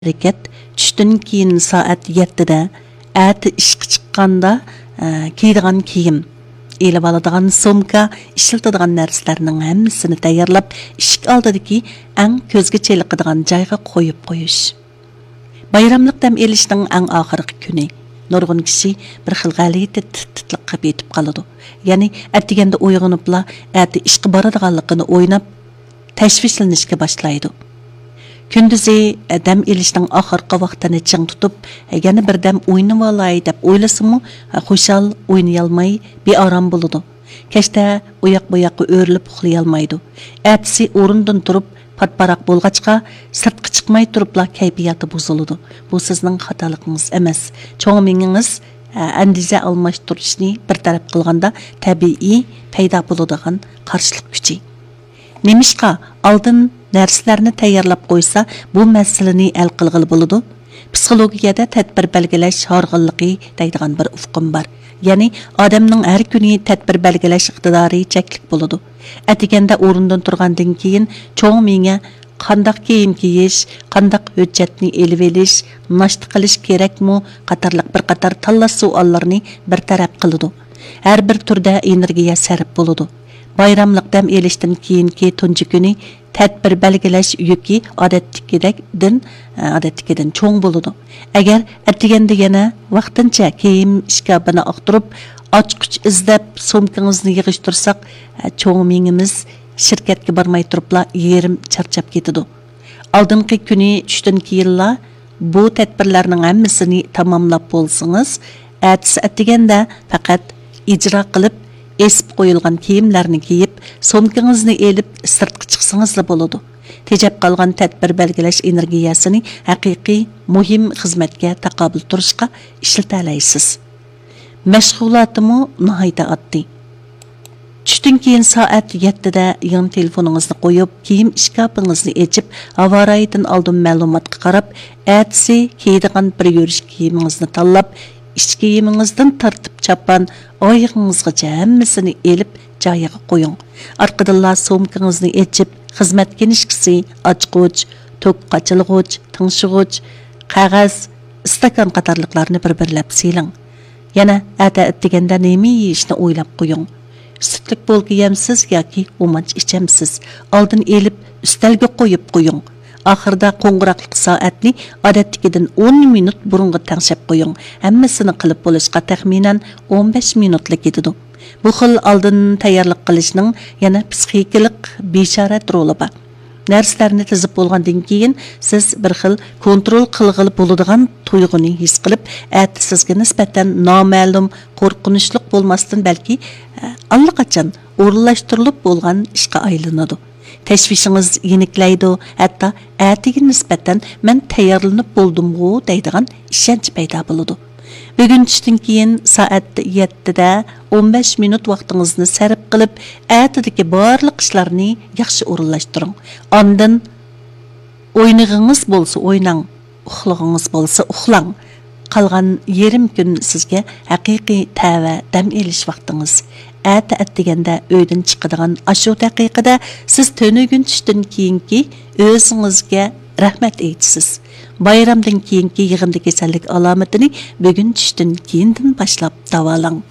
harakat tushdan keyin soat 7da ati ishga chiqqanda kiydigan kiyim, elib oladigan sumka, ishlatadigan narsalarning hammasini tayyorlab, eshik oldidagi eng ko'zga cheliqadigan joyga qo'yib qo'yish. Bayramlik dam elishning eng oxirgi kuni nurg'un kishi bir xil g'alati titliq qilib yetib qoladi. Ya'ni atiganda uyg'onibla ati ishga boradiganligini o'ynab tashvishlanishga boshlaydi. Kunduzi dam elishning oxirgi vaqtini ching tutib, yana bir dam o'ynab olay deb o'ylasimi, xushal o'ynay olmay beorom bo'ladi. Kechda uyoq bu yoqqa o'rilib uxlay olmaydi. Atisi o'rindan turib patparaq bo'lg'achqa sirtqa chiqmay turibla kayfiyati buziladi. Bu sizning xatoligingiz emas. Cho'ng mingingiz andiza almashtirishni bir taraf qilganda tabiiy paydo bo'ladigan qarshilik kuchi. Nemishqa oldin narsalarni tayyorlab qo'ysa, bu masalani hal qilg'ili bo'ladi. Psixologiyada tadbir belgilash horg'inligi deydigan bir ufqum bor. Ya'ni odamning har kuni tadbir belgilash iqtidori cheklik bo'ladi. Atiganda o'rindan turgandan keyin cho'ng menga qandaq kiyim kiyish, qandaq hujjatni elib olish, nashta qilish kerakmi qatorliq bir qator tanlash savollarni bir taraf qiladi. Har bir turda energiya sarf bo'ladi. Bayramlik dam elishdan keyingi tunji kuni tadbir belgilash yuki odatdagidan cho'ng bo'ladi. Agar atiganda yana vaqtincha kiyim shkafini oqtirib, ochqich izlab sumkangizni yig'ishtirsak, cho'ng mingimiz shirkatga bormay turibla yerim charchab ketadi. Oldingi kuni tushdan keyinla bu tadbirlarning hammasini tamomlab bo'lsangiz, atisi atiganda faqat ijro qilib esib qo'yilgan kiyimlarni kiyib, sumkangizni elib sirtqa chiqsangizla bo'ladi. Tejab qolgan tadbir belgilash energiyasini haqiqiy muhim xizmatga taqobil turishga ishlata olasiz. Mashg'ulotimi nihoyatda oddiy. Tushdan keyin soat 7da yan telefoningizni qo'yib, kiyim shkafing'izni ochib, havorayidan oldin ma'lumotga qarab, atisi kiydigan bir yurish kiyimingizni tanlab, ichki kiyimingizdan tartib chapan oyog'ingizgacha hammasini elib joyiga qo'ying. Orqadan sumkangizni ochib, xizmat kinishkisi, ochqich, to'k qachilg'ich, tingshig'ich, qog'oz, stakan qatorliqlarni bir-birlab siling. Yana ataganda nima yeyishni o'ylab qo'ying. Sütlik bo'lgi yemsiz yoki umanch ichamsiz. Oldin elib ustalga qo'yib qo'ying. Oxirda qo'ng'iroqlik soatni odatdagidan 10 minut burunga tangshab qo'ying. Hammasini qilib bo'lishga taxminan 15 minutlik ketadi. Bu xil oldin tayyorlik qilishning yana psixikalik besharat roli bor. Narsalarni tizib bo'lgandan keyin siz bir xil kontrol qilg'ili bo'ladigan tuyg'uni his qilib, sizga nisbatan noma'lum, qo'rqinchli bo'lmasdan balki allaqachon o'rinlashtirilib bo'lgan ishga aylanadi. Tashvishingiz yeniklaydi, hatto atiga nisbatan men tayyorlanib bo'ldim-ku deydigan ishonch paydo bo'ladi. Bugun tushdan keyin soat 7da 15 minut vaqtingizni sarf qilib, atidagi barliq ishlarni yaxshi o'rinlashtiring. Ondan o'yinig'ingiz bo'lsa o'ynang, uxlag'ingiz bo'lsa uxlang. Qolgan yarim kun sizga haqiqiy tava dam elish vaqtingiz. Atdeganda uydan chiqadigan ashu daqiqada siz to'nigun tushdan keyingi o'zingizga rahmat aytasiz. Bayramdan keyingi yig'indagi kasallik alomatini bugun tushdan keyindan boshlab davolang.